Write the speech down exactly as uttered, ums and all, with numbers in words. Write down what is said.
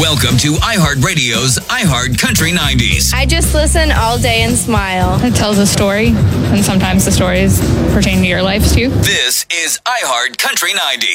Welcome to iHeartRadio's iHeart Country nineties. I just listen all day and smile. It tells a story, and sometimes the stories pertain to your life too. This is iHeart Country ninety.